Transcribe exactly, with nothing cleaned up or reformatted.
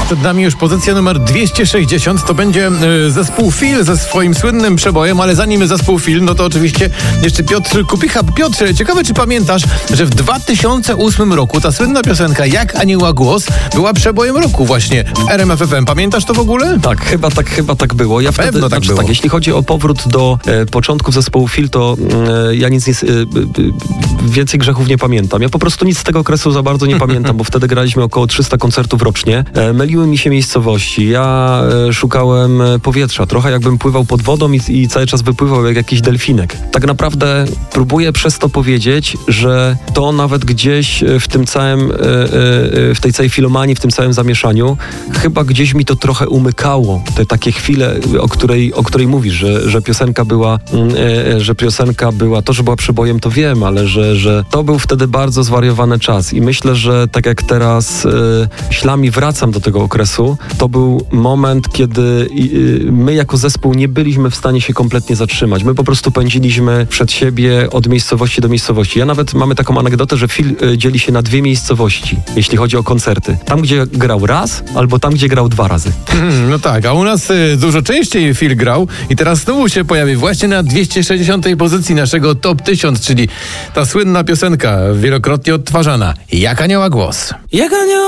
Przed nami już pozycja numer dwieście sześćdziesiąt. To będzie y, zespół Fil ze swoim słynnym przebojem, ale zanim zespół Fil, no to oczywiście jeszcze Piotr Kupicha. Piotrze, ciekawe czy pamiętasz, że w dwa tysiące ósmym roku ta słynna piosenka Jak Anioła Głos była przebojem roku właśnie w R M F F M. Pamiętasz to w ogóle? Tak, chyba tak, chyba tak było. Ja wtedy, pewno tak znaczy, było. tak, jeśli chodzi o powrót do e, początków zespołu Fil, to e, ja nic nie, e, e, więcej grzechów nie pamiętam. Ja po prostu nic z tego okresu za bardzo nie pamiętam, bo wtedy graliśmy około trzysta koncertów rocznie. E, myliły mi się miejscowości. Ja e, szukałem powietrza, trochę jakbym pływał pod wodą i, i cały czas wypływał jak jakiś delfinek. Tak naprawdę próbuję przez to powiedzieć, że to nawet gdzieś w tym całym, e, e, w tej całej filomanii, w tym całym zamieszaniu, chyba gdzieś mi to trochę umykało. Te takie chwile, o której, o której mówisz, że, że piosenka była, e, że piosenka była, to, że była przebojem, to wiem, ale że, że to był wtedy bardzo zwariowany czas i myślę, że tak jak teraz e, myślami wracam do tego okresu, to był moment, kiedy e, my jako zespół nie byliśmy w stanie się kompletnie zatrzymać. My po prostu pędziliśmy przed siebie od miejscowości do miejscowości. Ja nawet mamy taką anegdotę, że Fil e, dzieli się na dwie miejscowości, jeśli chodzi o koncerty. Tam, gdzie grał raz, albo tam, gdzie grał dwa razy. Hmm, no tak, a u nas y, dużo częściej Fil grał i teraz znowu się pojawi właśnie na dwieście sześćdziesiątej pozycji naszego Top tysiąc, czyli ta słynna piosenka wielokrotnie odtwarzana Jak Anioła Głos. Jak anioła